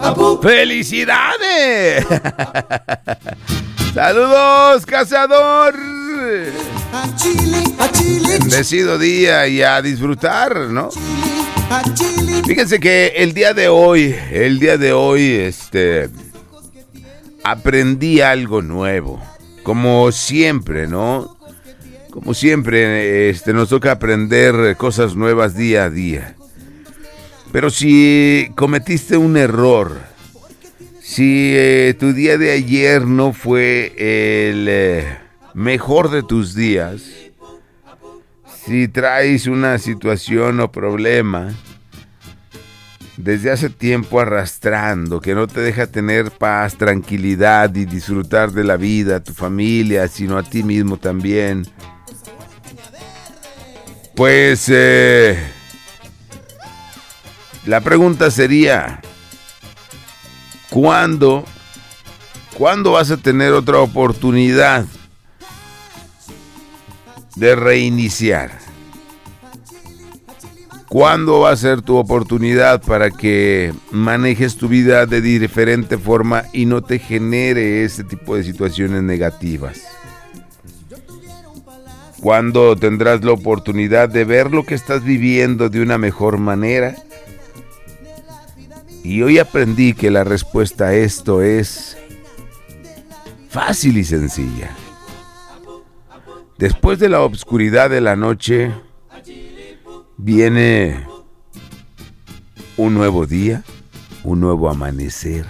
¡Felicidades! ¡Saludos, cazador! Bendecido día y a disfrutar, ¿no? Fíjense que el día de hoy, aprendí algo nuevo. Como siempre, ¿no? Como siempre, nos toca aprender cosas nuevas día a día. Pero si cometiste un error, si tu día de ayer no fue el mejor de tus días, si traes una situación o problema desde hace tiempo arrastrando, que no te deja tener paz, tranquilidad y disfrutar de la vida, a tu familia, sino a ti mismo también, pues la pregunta sería, ¿cuándo vas a tener otra oportunidad de reiniciar? ¿Cuándo va a ser tu oportunidad para que manejes tu vida de diferente forma y no te genere ese tipo de situaciones negativas? ¿Cuándo tendrás la oportunidad de ver lo que estás viviendo de una mejor manera? Y hoy aprendí que la respuesta a esto es fácil y sencilla. Después de la oscuridad de la noche, viene un nuevo día, un nuevo amanecer.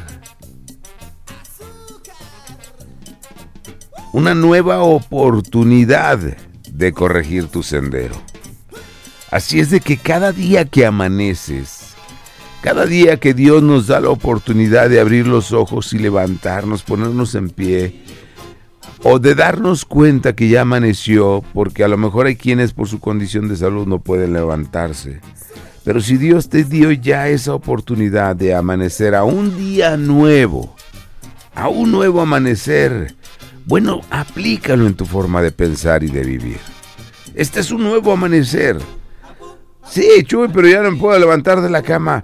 Una nueva oportunidad de corregir tu sendero. Así es de que cada día que amaneces, cada día que Dios nos da la oportunidad de abrir los ojos y levantarnos, ponernos en pie, o de darnos cuenta que ya amaneció, porque a lo mejor hay quienes por su condición de salud no pueden levantarse. Pero si Dios te dio ya esa oportunidad de amanecer a un día nuevo, a un nuevo amanecer, bueno, aplícalo en tu forma de pensar y de vivir. Este es un nuevo amanecer. Sí, Chuy, pero ya no me puedo levantar de la cama.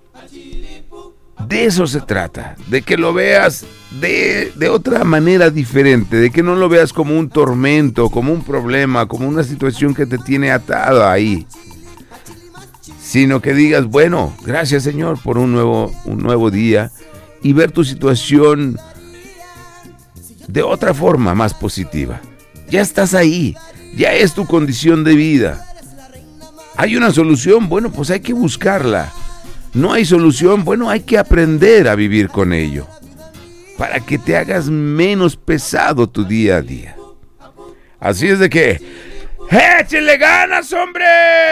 De eso se trata, de que lo veas de otra manera diferente, de que no lo veas como un tormento, como un problema, como una situación que te tiene atado ahí, sino que digas, bueno, gracias Señor por un nuevo día, y ver tu situación de otra forma más positiva. Ya estás ahí, ya es tu condición de vida. ¿Hay una solución? Bueno, pues hay que buscarla. No hay solución, bueno, hay que aprender a vivir con ello, para que te hagas menos pesado tu día a día. Así es de que, ¡échenle ganas, hombre!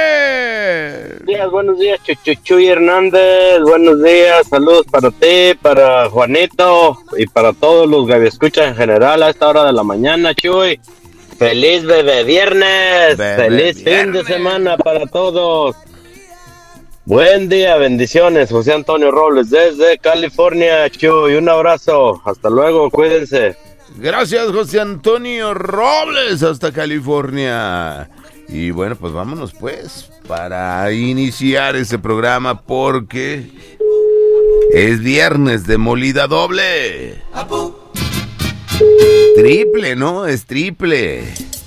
Buenos días, Chuy Hernández, buenos días, saludos para ti, para Juanito y para todos los que me escuchan en general a esta hora de la mañana, Chuy. ¡Feliz viernes! ¡Feliz fin de semana para todos! Buen día, bendiciones, José Antonio Robles desde California, Chuy, un abrazo, hasta luego, cuídense. Gracias, José Antonio Robles, hasta California. Y bueno, pues vámonos pues, para iniciar ese programa, porque es viernes de molida doble. Triple, ¿no? Es triple.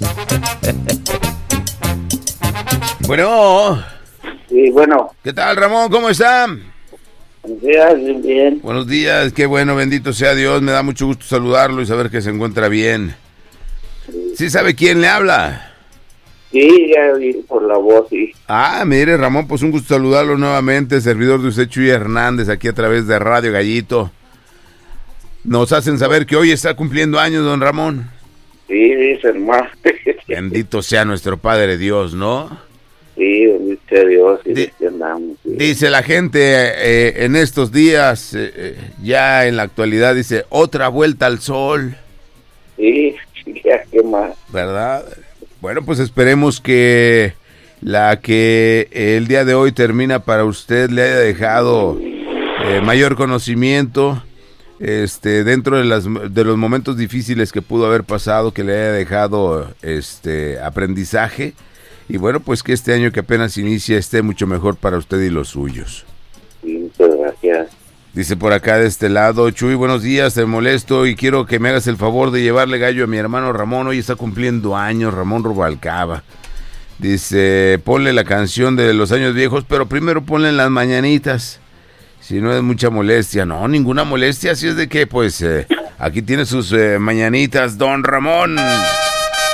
Bueno... Sí, bueno. ¿Qué tal, Ramón? ¿Cómo está? Buenos días, bien. Buenos días, qué bueno, bendito sea Dios. Me da mucho gusto saludarlo y saber que se encuentra bien. ¿Sí sabe quién le habla? Sí, ya vi por la voz, sí. Ah, mire, Ramón, pues un gusto saludarlo nuevamente, servidor de usted, Chuy Hernández, aquí a través de Radio Gallito. Nos hacen saber que hoy está cumpliendo años, don Ramón. Sí, dice hermano. Bendito sea nuestro Padre Dios, ¿no? Sí, bendito sea Dios, y andamos. Sí. Dice la gente en estos días, ya en la actualidad, dice, otra vuelta al sol. Sí, ya, ¿qué más? ¿Verdad? Bueno, pues esperemos que la que el día de hoy termina para usted le haya dejado mayor conocimiento, dentro de los momentos difíciles que pudo haber pasado, que le haya dejado aprendizaje. Y bueno, pues que este año que apenas inicia esté mucho mejor para usted y los suyos. Sí, muchas gracias. Dice por acá de este lado, Chuy, buenos días, te molesto y quiero que me hagas el favor de llevarle gallo a mi hermano Ramón, hoy está cumpliendo años, Ramón Rubalcaba. Dice, ponle la canción de los años viejos, pero primero ponle las mañanitas, si no es mucha molestia. No, ninguna molestia, así es de que, pues, aquí tiene sus mañanitas, don Ramón.